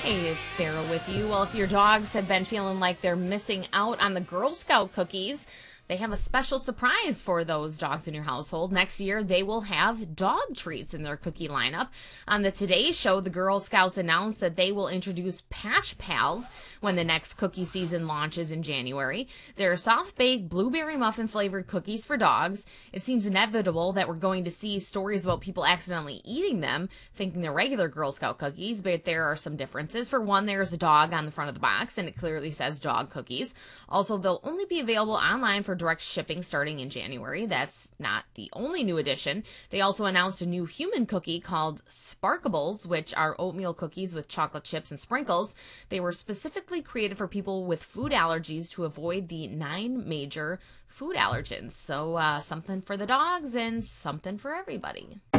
Hey, it's Sarah with you. Well, if your dogs have been feeling like they're missing out on the Girl Scout cookies, they have a special surprise for those dogs in your household. Next year, they will have dog treats in their cookie lineup. On the Today Show, the Girl Scouts announced that they will introduce Patch Pals when the next cookie season launches in January. They're soft-baked blueberry muffin flavored cookies for dogs. It seems inevitable that we're going to see stories about people accidentally eating them, thinking they're regular Girl Scout cookies, but there are some differences. For one, there's a dog on the front of the box, and it clearly says dog cookies. Also, they'll only be available online for direct shipping starting in January. That's not the only new addition. They also announced a new human cookie called Sparkables, which are oatmeal cookies with chocolate chips and sprinkles. They were specifically created for people with food allergies to avoid the 9 major food allergens. So something for the dogs and something for everybody.